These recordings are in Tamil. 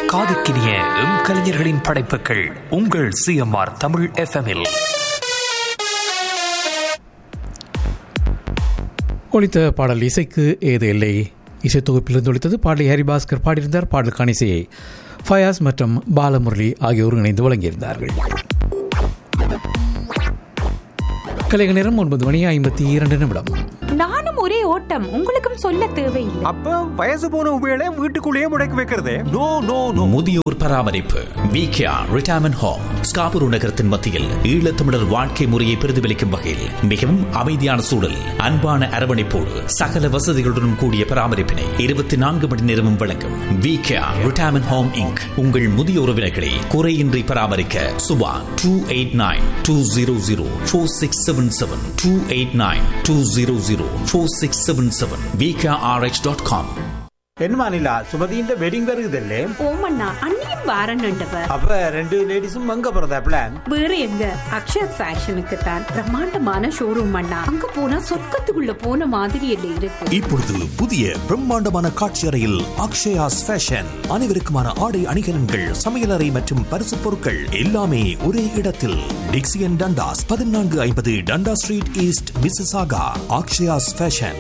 காதுக்கினிய கலைஞர்களின் படைப்புகள் உங்கள் சிஎம்ஆர் தமிழ் FM-இல். ஒலித்த பாடல் இசைக்கு ஏது இல்லை இசை தொகுப்பிலிருந்து ஒலித்தது. பாடலை ஹரிபாஸ்கர் பாடியிருந்தார். பாடலுக்கான இசையை ஃபயாஸ் மற்றும் பாலமுரளி ஆகியோர் இணைந்து வழங்கியிருந்தார்கள். கலைஞர் நேரம் 9:52. நானும் ஒரே ஓட்டம், உங்களுக்கும் சொல்ல தேவையில்லை. அப்ப வயசு போன உபயோக வீட்டுக்குள்ளேயே முடக்கி வைக்கிறதே. No no no. முதியோர் பராமரிப்பு விகேஆர் ரிட்டையர்மெண்ட் ஹோம் ஸ்காபுரு நகரத்தின் மத்தியில் ஈழத்தமிழர் வாழ்க்கை முறையை பிரதிபலிக்கும் வகையில் மிகவும் அமைதியான சூழல், அன்பான அரவணைப்போடு சகல வசதிகளுடன் கூடிய பராமரிப்பினை 24 மணி நேரமும் வழங்கும் விகேஆர் ரிட்டையர்மெண்ட் ஹோம் இன்க். உங்கள் முதிய உறவினர்களை குறையின்றி பராமரிக்க சுபா 289-200-4677 289-200-4677 VKRX.com. என்னமா நிலா, சுமதியின் வெட்டிங் வருகுதல்லே? ஓமண்ணா, அண்ணியும் வாரன்னுண்டவர். அப்ப ரெண்டு லேடிஸும் அங்க போறதா பிளான்? வேற எங்க, அக்ஷயா ஃபேஷனுக்கு தான். பிரம்மாண்டமான ஷோரூம் அண்ணா, அங்க போனா சொர்க்கத்துக்குள்ள போன மாதிரி இல்லை இருக்கு. இப்பொழுது புதிய பிரம்மாண்டமான காட்சி அறையில் அக்ஷயாஸ் ஃபேஷன். அனைவருக்குமான ஆடை அணிகலன்கள், சமையலறை மற்றும் பரிசு பொருட்கள் எல்லாமே ஒரே இடத்தில். டிக்சியன் Dundas 1450 டண்டா street east, Mississauga. Akshaya's fashion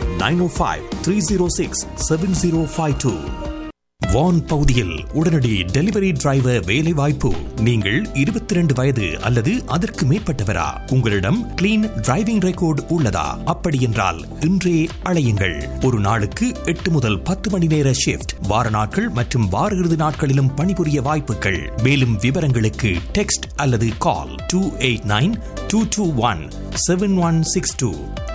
905-306-7052. வான் பகுதியில் உடனடி டெலிவரி டிரைவர் வேலை வாய்ப்பு. நீங்கள் 22 வயது அல்லது அதற்கு மேற்பட்டவரா? உங்களிடம் கிளீன் டிரைவிங் ரெக்கார்டு உள்ளதா? அப்படி என்றால் இன்றே அழையுங்கள். ஒரு நாளுக்கு 8 முதல் 10 மணி நேர ஷிப்ட், வார நாட்கள் மற்றும் வார இறுதி நாட்களிலும் பணிபுரிய வாய்ப்புகள். மேலும் விவரங்களுக்கு டெக்ஸ்ட் அல்லது கால் 289-221-7162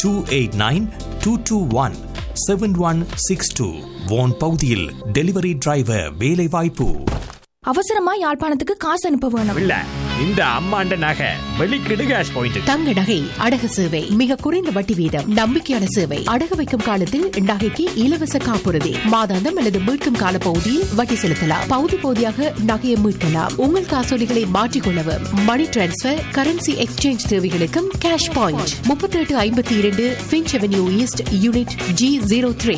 289-221-7162. வான் பகுதியில் டெலிவரி டிரைவர் வேலை வாய்ப்பு. அவசரமா யாழ்ப்பாணத்துக்கு காசு அனுப்ப வேணும். இல்ல, இந்த அம்மாண்ட நகை வெளிக்கிடு கேஷ் பாயிண்ட். தங்க நகை அடகு சேவை மிக குறைந்த வட்டி வீதம், நம்பிக்கையான சேவை. அடகு வைக்கும் காலத்தில் நகைக்கு இலவச காப்புறுதி, மாதாந்தம் அல்லது மீட்கும் கால பகுதியில் வட்டி செலுத்தலாம். பகுதி பகுதியாக நகையை மீட்கலாம். உங்கள் காசோலிகளை மாற்றிக்கொள்ளவும், மணி டிரான்ஸ்பர், கரன்சி எக்ஸ்சேஞ்ச் தேவைகளுக்கும் cash point. 3852 Finch avenue east, unit G03.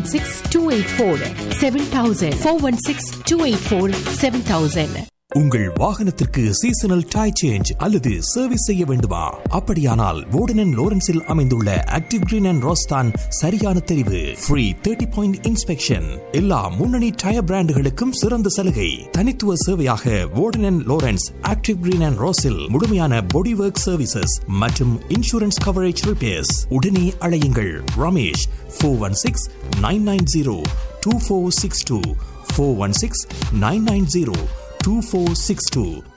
416-284-7000 416-284-7000. உங்கள் வாகனத்திற்கு சீசனல் டயர் சேஞ்ச் அல்லது சர்வீஸ் செய்ய வேண்டுமா? அப்படியானால் வோர்டன் லோரன்ஸில் அமைந்துள்ள ஆக்டிவ் கிரீன் அண்ட் ரோஸ் தான் சரியான தெரிவு. Free 30 point inspection. எல்லா முன்னணி டயர் பிராண்டுகளுக்கும் சிறந்த சலுகை. தனித்துவ சேவையாக வோர்டன் லோரன்ஸ் ஆக்டிவ் கிரீன் அண்ட் ரோஸில் முழுமையான பாடி ஒர்க் சர்வீசஸ் மற்றும் இன்சூரன்ஸ் கவரேஜ் ரிப்பேர்ஸ். உடனே அழையுங்கள் ரமேஷ் 416-990-2462 416-990-2462.